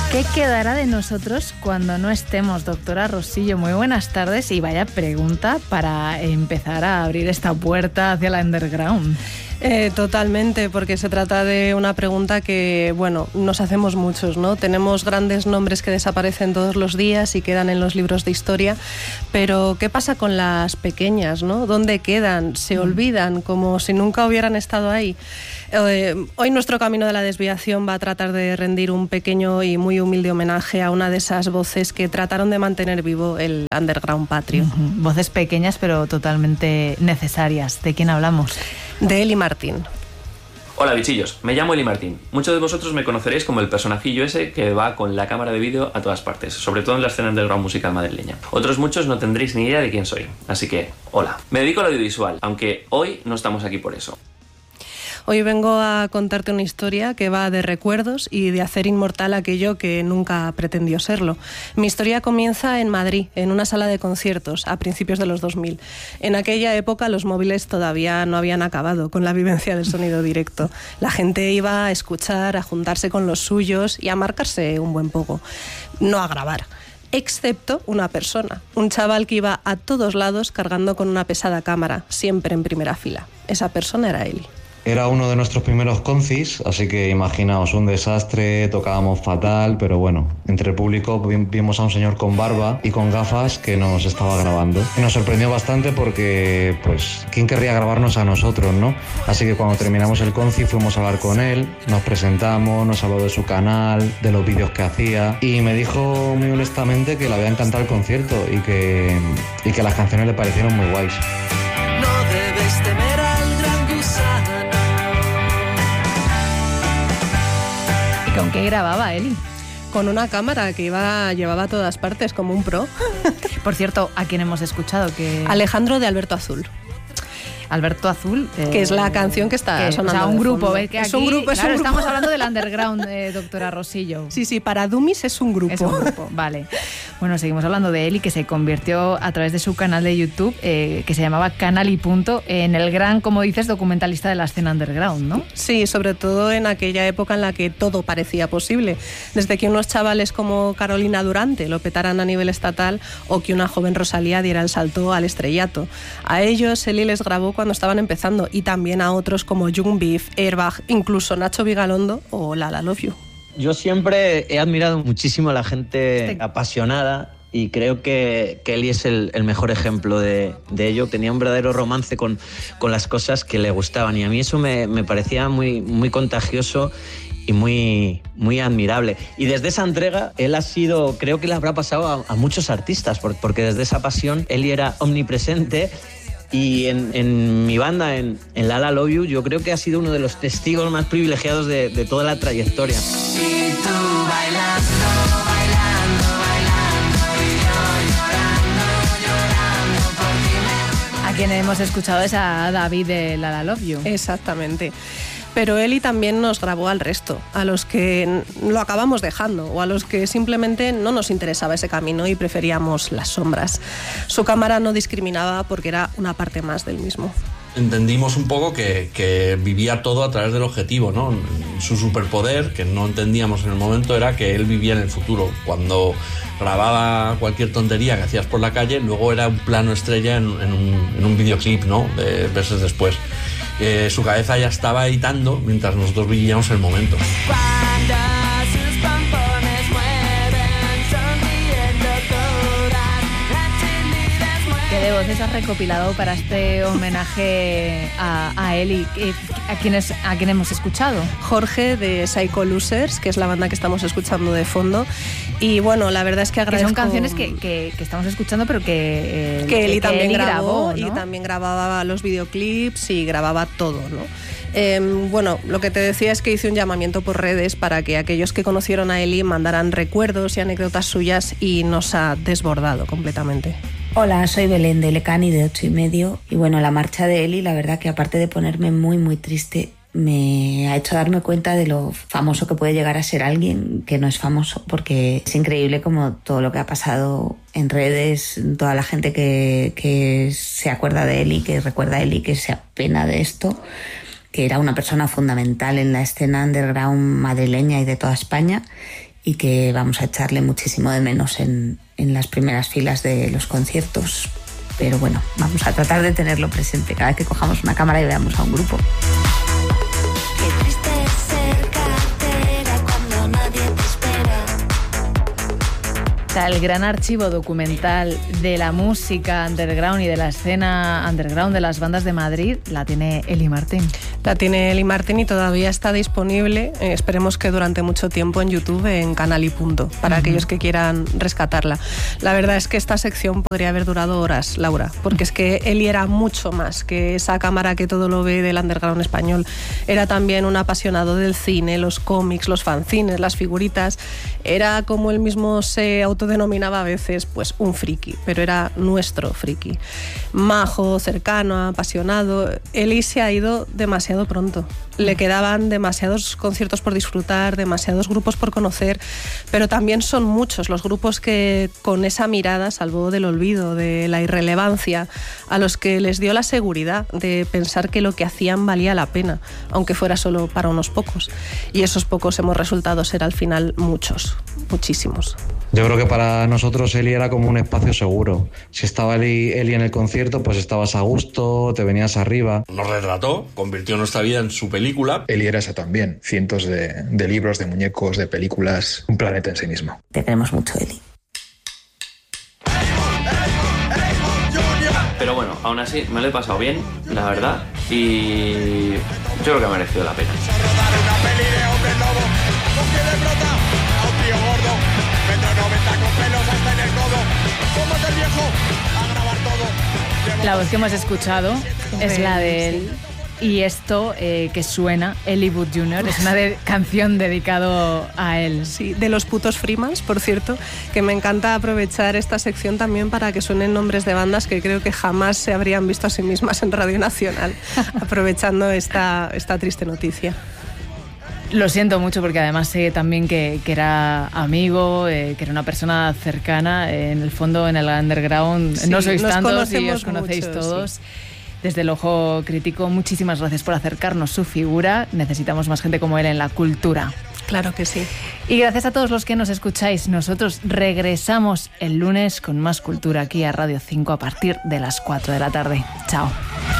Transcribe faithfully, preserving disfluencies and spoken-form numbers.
¿Qué quedará de nosotros cuando no estemos, doctora Rosillo? Muy buenas tardes y vaya pregunta para empezar a abrir esta puerta hacia la underground. Eh, totalmente, porque se trata de una pregunta que, bueno, nos hacemos muchos, ¿no? Tenemos grandes nombres que desaparecen todos los días y quedan en los libros de historia, pero ¿qué pasa con las pequeñas, ¿no? ¿Dónde quedan? ¿Se olvidan como si nunca hubieran estado ahí? Eh, hoy nuestro camino de la desviación va a tratar de rendir un pequeño y muy humilde homenaje a una de esas voces que trataron de mantener vivo el underground patrio. Uh-huh. Voces pequeñas pero totalmente necesarias. ¿De quién hablamos? De Eli Martín. Hola bichillos, me llamo Eli Martín. Muchos de vosotros me conoceréis como el personajillo ese que va con la cámara de vídeo a todas partes, sobre todo en la escena underground musical madrileña. Otros muchos no tendréis ni idea de quién soy, así que, hola. Me dedico al audiovisual, aunque hoy no estamos aquí por eso. Hoy vengo a contarte una historia que va de recuerdos y de hacer inmortal aquello que nunca pretendió serlo. Mi historia comienza en Madrid, en una sala de conciertos, a principios de los dos mil. En aquella época los móviles todavía no habían acabado con la vivencia del sonido directo. La gente iba a escuchar, a juntarse con los suyos y a marcarse un buen poco, no a grabar. Excepto una persona, un chaval que iba a todos lados cargando con una pesada cámara, siempre en primera fila. Esa persona era Eli. Era uno de nuestros primeros concis, así que imaginaos, un desastre, tocábamos fatal, pero bueno, entre el público vimos a un señor con barba y con gafas que nos estaba grabando. Y nos sorprendió bastante porque, pues, ¿quién querría grabarnos a nosotros, no? Así que cuando terminamos el conci fuimos a hablar con él, nos presentamos, nos habló de su canal, de los vídeos que hacía y me dijo muy honestamente que le había encantado el concierto y que, y que las canciones le parecieron muy guays. No debes temer al gran gusano. ¿Con qué grababa Eli? Con una cámara que iba, llevaba a todas partes como un pro. Por cierto, ¿a quién hemos escuchado? Que... Alejandro de Alberto Azul. Alberto Azul. Eh, que es la canción que está que, sonando. O sea, un grupo. ¿Ves? Que es aquí, un grupo, es claro, un grupo. Estamos hablando del underground, eh, doctora Rosillo. Sí, sí, para Dummies es un grupo. Es un grupo, vale. Bueno, seguimos hablando de Eli, que se convirtió a través de su canal de YouTube, eh, que se llamaba Canal y Punto, en el gran, como dices, documentalista de la escena underground, ¿no? Sí, sobre todo en aquella época en la que todo parecía posible. Desde que unos chavales como Carolina Durante lo petaran a nivel estatal o que una joven Rosalía diera el salto al estrellato. A ellos Eli les grabó cuando estaban empezando y también a otros como Young Beef, Airbag, incluso Nacho Vigalondo o Lala Love You. Yo siempre he admirado muchísimo a la gente este... apasionada y creo que, que Eli es el, el mejor ejemplo de, de ello. Tenía un verdadero romance con, con las cosas que le gustaban y a mí eso me, me parecía muy, muy contagioso y muy, muy admirable. Y desde esa entrega, él ha sido, creo que le habrá pasado a, a muchos artistas, porque desde esa pasión Eli era omnipresente. Y en, en mi banda, en, en Lala Love You, yo creo que ha sido uno de los testigos más privilegiados de, de toda la trayectoria. Y tú bailando, bailando, bailando, y yo llorando, llorando por ti. A quien hemos escuchado es a David de Lala Love You. Exactamente. Pero Eli también nos grabó al resto, a los que lo acabamos dejando o a los que simplemente no nos interesaba ese camino y preferíamos las sombras. Su cámara no discriminaba porque era una parte más del mismo. Entendimos un poco que, que vivía todo a través del objetivo, ¿no? Su superpoder, que no entendíamos en el momento, era que él vivía en el futuro. Cuando grababa cualquier tontería que hacías por la calle, luego era un plano estrella en, en, un, en un videoclip, ¿no? De meses después. Eh, su cabeza ya estaba editando mientras nosotros vivíamos el momento. Cuando sus pompones mueven, sonriendo todas las chilidas mueven. ¿Qué de voces has recopilado para este homenaje a, a Eli? ¿A quiénes, ¿A quién hemos escuchado? Jorge de Psycho Losers, que es la banda que estamos escuchando de fondo. Y bueno, la verdad es que agradezco... Que son canciones que, que, que estamos escuchando, pero que... Eh, que Eli que también Eli grabó, grabó, ¿no? Y también grababa los videoclips y grababa todo, ¿no? Eh, bueno, lo que te decía es que hice un llamamiento por redes para que aquellos que conocieron a Eli mandaran recuerdos y anécdotas suyas y nos ha desbordado completamente. Hola, soy Belén de Lecani de ocho y medio y bueno, la marcha de Eli, la verdad que aparte de ponerme muy muy triste, me ha hecho darme cuenta de lo famoso que puede llegar a ser alguien que no es famoso, porque es increíble como todo lo que ha pasado en redes, toda la gente que, que se acuerda de Eli, que recuerda a Eli, que se apena de esto, que era una persona fundamental en la escena underground madrileña y de toda España. y que vamos a echarle muchísimo de menos en, en las primeras filas de los conciertos. Pero bueno, vamos a tratar de tenerlo presente cada vez que cojamos una cámara y veamos a un grupo. Qué triste es ser cartera cuando nadie te espera. El gran archivo documental de la música underground y de la escena underground de las bandas de Madrid la tiene Eli Martín. La tiene Eli Martín y todavía está disponible, eh, esperemos que durante mucho tiempo, en YouTube, en Canal y Punto, para uh-huh. aquellos que quieran rescatarla. La verdad es que esta sección podría haber durado horas, Laura, porque es que Eli era mucho más que esa cámara que todo lo ve del underground español. Era también un apasionado del cine, los cómics, los fanzines, las figuritas. Era, como él mismo se autodenominaba a veces, pues un friki, pero era nuestro friki. Majo, cercano, apasionado. Eli se ha ido demasiado pronto. Le quedaban demasiados conciertos por disfrutar, demasiados grupos por conocer, pero también son muchos los grupos que con esa mirada salvó del olvido, de la irrelevancia, a los que les dio la seguridad de pensar que lo que hacían valía la pena, aunque fuera solo para unos pocos. Y esos pocos hemos resultado ser al final muchos, muchísimos. Yo creo que para nosotros Eli era como un espacio seguro. Si estaba Eli, Eli en el concierto, pues estabas a gusto, te venías arriba. Nos retrató, convirtió nuestra vida en su película. Eli era esa también. Cientos de, de libros, de muñecos, de películas. Un planeta en sí mismo. Te queremos mucho, Eli. Pero bueno, aún así me lo he pasado bien, la verdad, y yo creo que ha merecido la pena. La voz que hemos escuchado es la de él. Y esto eh, que suena, Eli Wood junior, es una de- canción dedicado a él. Sí, de los putos Freemans, por cierto, que me encanta aprovechar esta sección también para que suenen nombres de bandas que creo que jamás se habrían visto a sí mismas en Radio Nacional, aprovechando esta, esta triste noticia. Lo siento mucho porque además sé también que, que era amigo, eh, que era una persona cercana. Eh, en el fondo, en el underground, Sí, no sois nos tantos y conocemos os conocéis mucho, todos. sí. Desde el Ojo Crítico, muchísimas gracias por acercarnos su figura. Necesitamos más gente como él en la cultura. Claro que sí. Y gracias a todos los que nos escucháis. Nosotros regresamos el lunes con más cultura aquí a Radio cinco a partir de las cuatro de la tarde. Chao.